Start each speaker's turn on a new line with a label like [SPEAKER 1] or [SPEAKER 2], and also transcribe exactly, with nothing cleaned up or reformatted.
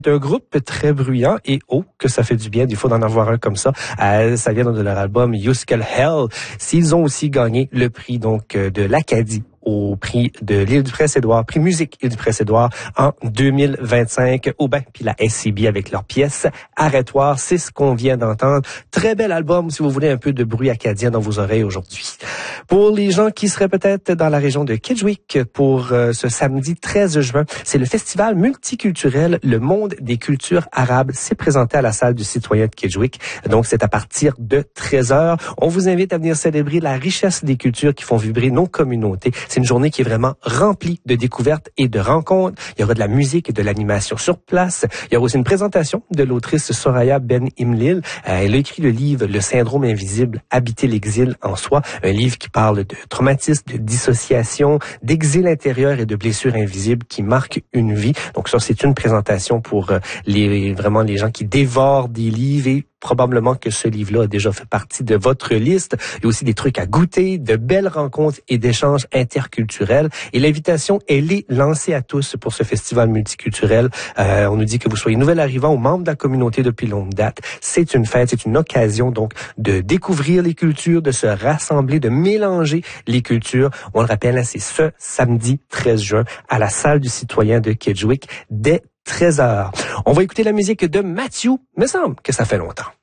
[SPEAKER 1] Un groupe très bruyant et oh, que ça fait du bien des fois d'en avoir un comme ça. Euh, ça vient de leur album You'll Hell. S'ils ont aussi gagné le prix donc de l'Acadie au prix de l'Île du Prince-Édouard, prix musique Île du Prince-Édouard en deux mille vingt-cinq. Oh ben, puis la S C B avec leur pièce Arrêtoire, c'est ce qu'on vient d'entendre. Très bel album si vous voulez un peu de bruit acadien dans vos oreilles aujourd'hui. Pour les gens qui seraient peut-être dans la région de Kedgewick pour euh, ce samedi treize juin, c'est le festival multiculturel Le Monde des cultures arabes. C'est présenté à la salle du citoyen de Kedgewick. Donc c'est à partir de treize heures. On vous invite à venir célébrer la richesse des cultures qui font vibrer nos communautés. C'est une journée qui est vraiment remplie de découvertes et de rencontres. Il y aura de la musique et de l'animation sur place. Il y aura aussi une présentation de l'autrice Soraya Ben Imlil. Euh, elle a écrit le livre Le syndrome invisible, habiter l'exil en soi, un livre qui parle de traumatisme, de dissociation, d'exil intérieur et de blessures invisibles qui marquent une vie. Donc ça, c'est une présentation pour les vraiment les gens qui dévorent des livres et probablement que ce livre-là a déjà fait partie de votre liste. Il y a aussi des trucs à goûter, de belles rencontres et d'échanges interculturels. Et l'invitation, elle est lancée à tous pour ce festival multiculturel. Euh, on nous dit que vous soyez nouvel arrivant ou membre de la communauté depuis longue date. C'est une fête, c'est une occasion donc de découvrir les cultures, de se rassembler, de mélanger les cultures. On le rappelle, hein, c'est ce samedi treize juin à la salle du citoyen de Kedgewick dès treize heures. On va écouter la musique de Matthew. Me semble que ça fait longtemps.